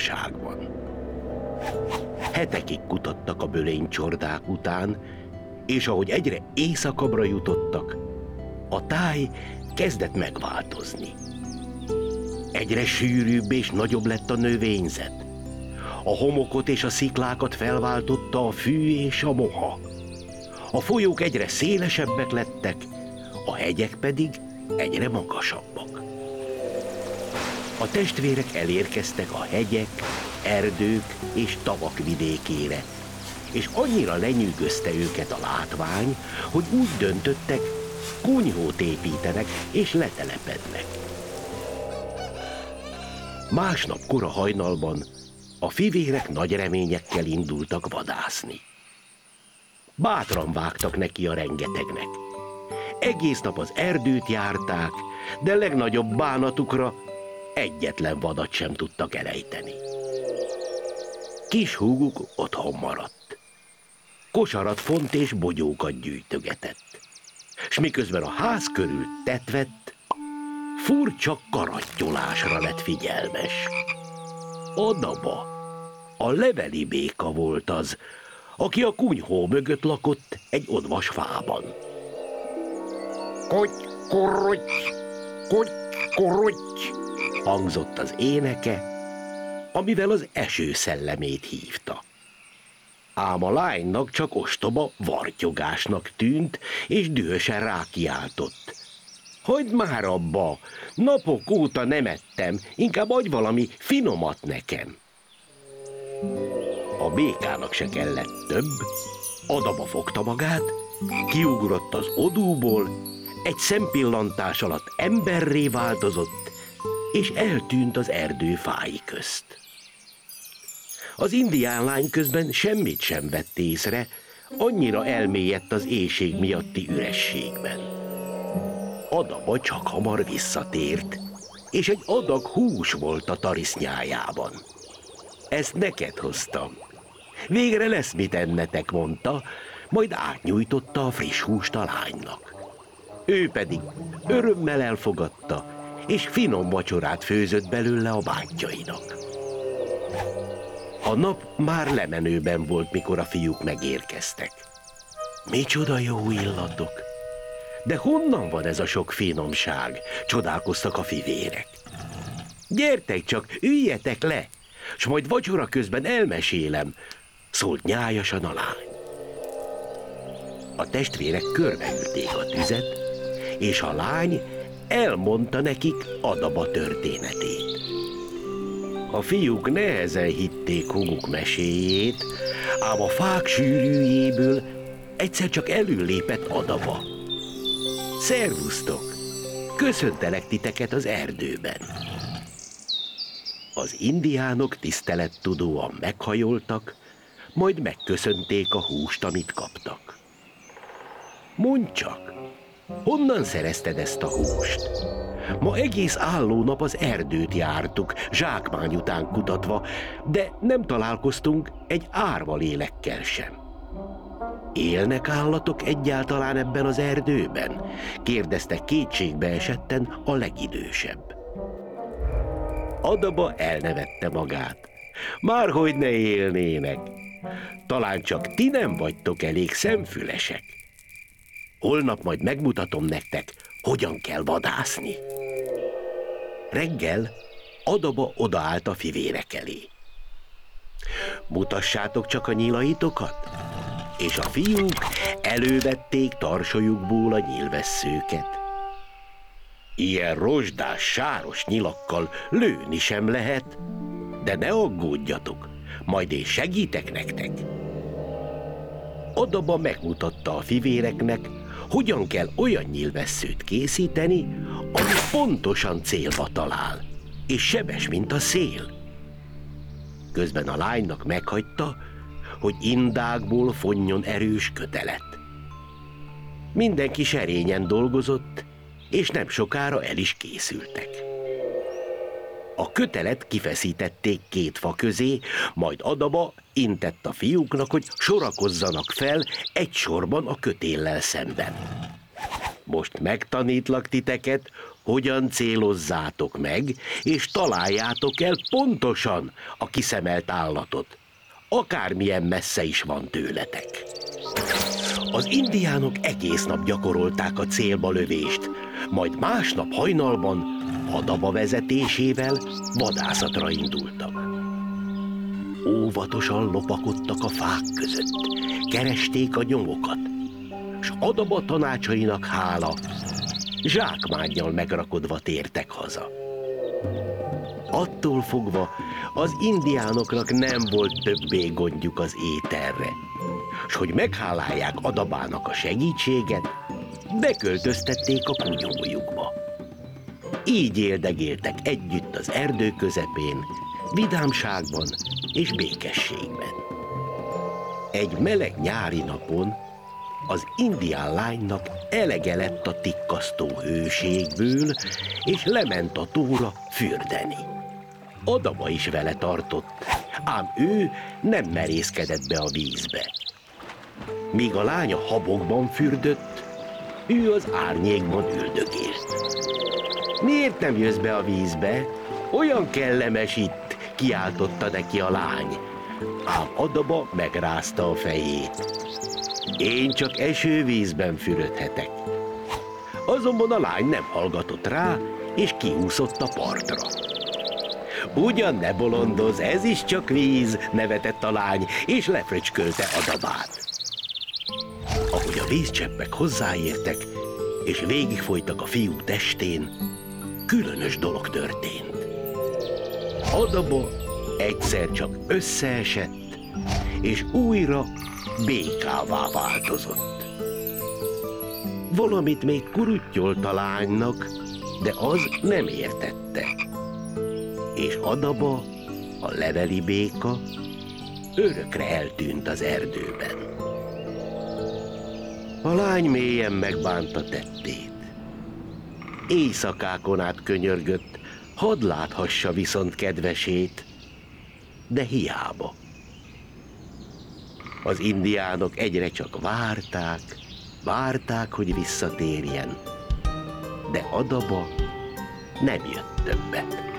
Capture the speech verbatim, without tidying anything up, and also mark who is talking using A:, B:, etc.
A: ságban. Hetekig kutattak a bölénycsordák után, és ahogy egyre északabbra jutottak, a táj kezdett megváltozni. Egyre sűrűbb és nagyobb lett a növényzet. A homokot és a sziklákat felváltotta a fű és a moha. A folyók egyre szélesebbek lettek, a hegyek pedig egyre magasabbak. A testvérek elérkeztek a hegyek, erdők és tavak vidékére, és annyira lenyűgözte őket a látvány, hogy úgy döntöttek, kunyhót építenek és letelepednek. Másnap kora hajnalban a fivérek nagy reményekkel indultak vadászni. Bátran vágtak neki a rengetegnek. Egész nap az erdőt járták, de legnagyobb bánatukra egyetlen vadat sem tudtak elejteni. Kis húguk otthon maradt. Kosarat font és bogyókat gyűjtögetett. S miközben a ház körül tetvett, furcsa karattyolásra lett figyelmes. Adaba, a leveli béka volt az, aki a kunyhó mögött lakott egy odvas fában. Koty-korotty, koty-korotty, hangzott az éneke, amivel az eső szellemét hívta. Ám a lánynak csak ostoba vartyogásnak tűnt, és dühösen rákiáltott. Hagyd már abba, napok óta nem ettem, inkább adj valami finomat nekem. A békának se kellett több, Adaba fogta magát, kiugrott az odúból, egy szempillantás alatt emberré változott, és eltűnt az erdő fái közt. Az indián lány közben semmit sem vett észre, annyira elmélyedt az éhség miatti ürességben. Adaba csak hamar visszatért, és egy adag hús volt a tarisznyájában. Ezt neked hoztam. Végre lesz mit ennetek, mondta, majd átnyújtotta a friss húst a lánynak. Ő pedig örömmel elfogadta, és finom vacsorát főzött belőle a bátyjainak. A nap már lemenőben volt, mikor a fiúk megérkeztek. Micsoda jó illatok! De honnan van ez a sok finomság? Csodálkoztak a fivérek. Gyertek csak, üljetek le, s majd vacsora közben elmesélem, szólt nyájasan a lány. A testvérek körbeülték a tüzet, és a lány elmondta nekik Adaba történetét. A fiúk nehezen hitték húguk meséjét, ám a fák sűrűjéből egyszer csak előlépett Adaba. Szervusztok! Köszöntelek titeket az erdőben. Az indiánok tisztelettudóan meghajoltak, majd megköszönték a húst, amit kaptak. Mondd csak, honnan szerezted ezt a húst? Ma egész álló nap az erdőt jártuk, zsákmány után kutatva, de nem találkoztunk egy árva lélekkel sem. Élnek állatok egyáltalán ebben az erdőben? Kérdezte kétségbe esetten a legidősebb. Adaba elnevette magát. Márhogy ne élnének. Talán csak ti nem vagytok elég szemfülesek. Holnap majd megmutatom nektek, hogyan kell vadászni. Reggel Adaba odaállt a fivérek elé. Mutassátok csak a nyilaitokat. És a fiúk elővették tarsolyukból a nyilvesszőket. Ilyen rozsdás, sáros nyilakkal lőni sem lehet, de ne aggódjatok, majd én segítek nektek. Adaba megmutatta a fivéreknek, hogyan kell olyan nyilvesszőt készíteni, ami pontosan célba talál, és sebes, mint a szél. Közben a lánynak meghagyta, hogy indákból fonjon erős kötelet. Mindenki serényen dolgozott, és nem sokára el is készültek. A kötelet kifeszítették két fa közé, majd Adaba intett a fiúknak, hogy sorakozzanak fel egy sorban a kötéllel szemben. Most megtanítlak titeket, hogyan célozzátok meg, és találjátok el pontosan a kiszemelt állatot, akármilyen messze is van tőletek. Az indiánok egész nap gyakorolták a célba lövést, majd másnap hajnalban Adaba vezetésével vadászatra indultak. Óvatosan lopakodtak a fák között, keresték a nyomokat, s Adaba tanácsainak hála, zsákmánnyal megrakodva tértek haza. Attól fogva az indiánoknak nem volt többé gondjuk az ételre, s hogy meghálálják Adabának a segítséget, beköltöztették a kunyhójukba. Így éldegéltek együtt az erdő közepén, vidámságban és békességben. Egy meleg nyári napon az indián lánynak elege lett a tikkasztó hőségből, és lement a tóra fürdeni. Adaba is vele tartott, ám ő nem merészkedett be a vízbe. Míg a lány a habokban fürdött, ő az árnyékban üldögélt. Miért nem jössz be a vízbe? Olyan kellemes itt, kiáltotta neki a lány. Ám Adaba megrázta a fejét. Én csak esővízben fürödhetek. Azonban a lány nem hallgatott rá, és kiúszott a partra. Ugyan ne bolondoz, ez is csak víz, nevetett a lány, és lefröcskölte Adabát. Ahogy a vízcseppek hozzáértek, és végigfolytak a fiú testén, különös dolog történt. Adaba egyszer csak összeesett, és újra békává változott. Valamit még kuruttyоlt a lánynak, de az nem értette. És Adaba, a leveli béka, örökre eltűnt az erdőben. A lány mélyen megbánta tettét. Éjszakákon át könyörgött, hadd láthassa viszont kedvesét, de hiába. Az indiánok egyre csak várták, várták, hogy visszatérjen, de Adaba nem jött többet.